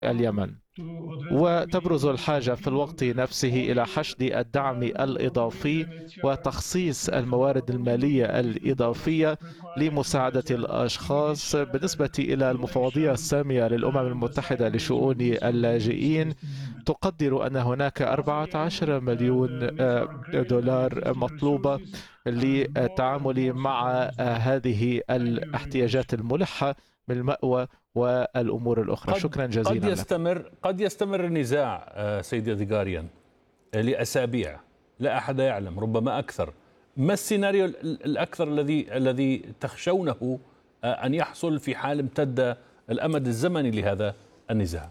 اليمن. وتبرز الحاجة في الوقت نفسه إلى حشد الدعم الإضافي وتخصيص الموارد المالية الإضافية لمساعدة الأشخاص. بالنسبة إلى المفوضية السامية للأمم المتحدة لشؤون اللاجئين، تقدر أن هناك 14 مليون دولار مطلوبة للتعامل مع هذه الاحتياجات الملحة من المأوى والأمور الأخرى. شكرا جزيلا لك. قد يستمر النزاع سيدي ديغاريان لأسابيع، لا أحد يعلم، ربما أكثر. ما السيناريو الأكثر الذي تخشونه أن يحصل في حال امتد الأمد الزمني لهذا النزاع؟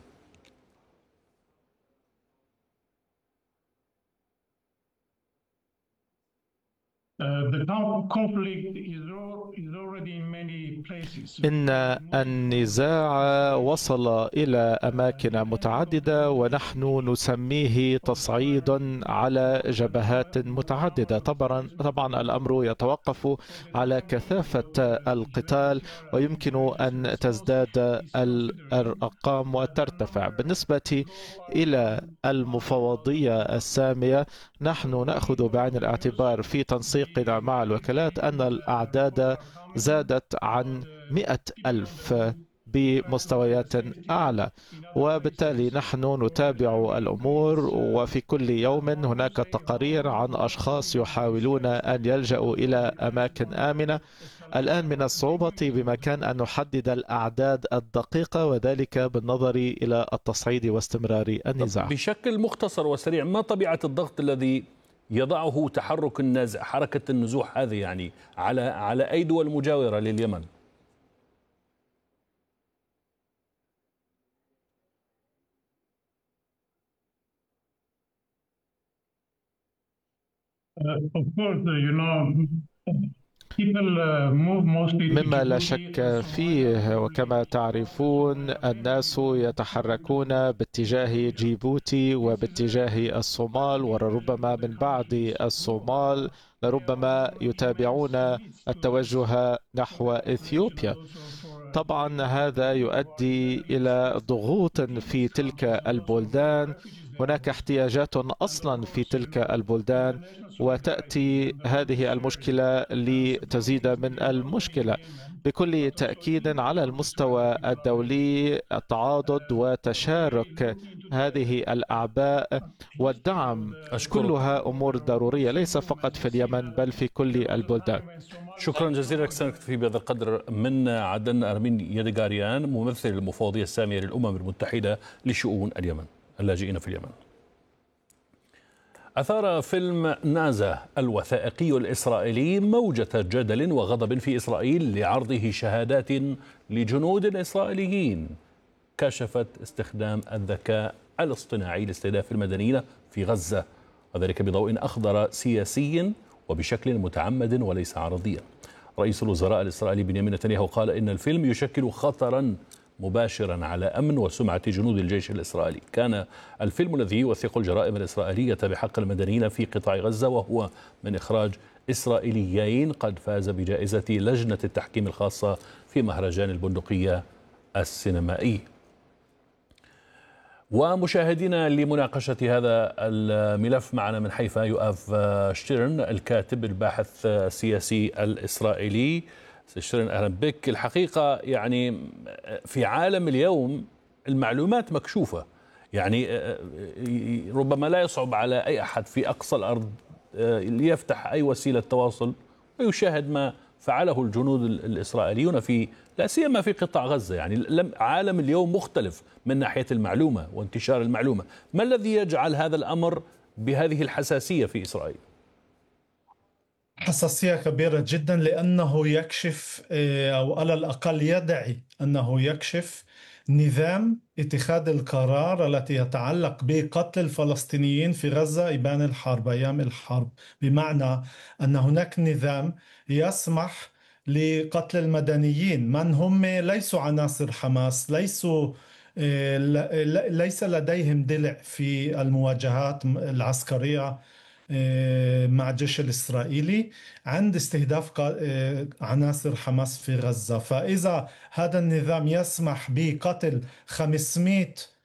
إن النزاع وصل إلى أماكن متعددة، ونحن نسميه تصعيد على جبهات متعددة. طبعا الأمر يتوقف على كثافة القتال، ويمكن أن تزداد الأرقام وترتفع. بالنسبة إلى المفوضية السامية، نحن نأخذ بعين الاعتبار في تنسيقنا مع الوكالات أن الأعداد زادت عن 100,000 بمستويات أعلى، وبالتالي نحن نتابع الأمور، وفي كل يوم هناك تقارير عن أشخاص يحاولون أن يلجأوا إلى أماكن آمنة. الآن من الصعوبة بمكان أن نحدد الأعداد الدقيقة، وذلك بالنظر إلى التصعيد واستمرار النزاع. بشكل مختصر وسريع، ما طبيعة الضغط الذي يضعه تحرك النازع، حركة النزوح هذه، يعني على أي دول مجاورة لليمن؟ مما لا شك فيه، وكما تعرفون، الناس يتحركون باتجاه جيبوتي وباتجاه الصومال، ولربما من بعد الصومال لربما يتابعون التوجه نحو إثيوبيا. طبعا هذا يؤدي إلى ضغوط في تلك البلدان. هناك احتياجات أصلا في تلك البلدان، وتأتي هذه المشكلة لتزيد من المشكلة. بكل تأكيد على المستوى الدولي التعاضد وتشارك هذه الأعباء والدعم كلها أمور ضرورية، ليس فقط في اليمن بل في كل البلدان. شكرا جزيلا لك. سنكتفي بهذا القدر من عدن أرمين يدغاريان، ممثل المفوضية السامية للأمم المتحدة لشؤون اليمن، اللاجئين في اليمن. أثار فيلم نازا الوثائقي الإسرائيلي موجة جدل وغضب في إسرائيل لعرضه شهادات لجنود إسرائيليين كشفت استخدام الذكاء الاصطناعي لاستهداف المدنيين في غزة، وذلك بضوء أخضر سياسي وبشكل متعمد وليس عرضيا. رئيس الوزراء الإسرائيلي بنيامين نتنياهو قال إن الفيلم يشكل خطرا مباشرا على أمن وسمعة جنود الجيش الإسرائيلي. كان الفيلم الذي يوثق الجرائم الإسرائيلية بحق المدنيين في قطاع غزة، وهو من إخراج إسرائيليين، قد فاز بجائزة لجنة التحكيم الخاصة في مهرجان البندقية السينمائي. ومشاهدينا، لمناقشة هذا الملف معنا من حيفا يؤاف شتيرن، الكاتب الباحث السياسي الإسرائيلي. شتيرن، أهلا بك. الحقيقة يعني في عالم اليوم المعلومات مكشوفة، يعني ربما لا يصعب على أي أحد في أقصى الأرض ليفتح أي وسيلة تواصل ويشاهد ما فعله الجنود الإسرائيليون في، لا سيما في قطاع غزة. يعني عالم اليوم مختلف من ناحية المعلومة وانتشار المعلومة. ما الذي يجعل هذا الأمر بهذه الحساسية في إسرائيل؟ حساسية كبيرة جدا، لأنه يكشف أو على الأقل يدعي أنه يكشف نظام اتخاذ القرار التي يتعلق بقتل الفلسطينيين في غزة إبان الحرب، أيام الحرب. بمعنى أن هناك نظام يسمح لقتل المدنيين من هم ليسوا عناصر حماس، ليس لديهم دلع في المواجهات العسكرية مع الجيش الإسرائيلي عند استهداف عناصر حماس في غزة. فإذا هذا النظام يسمح بقتل 500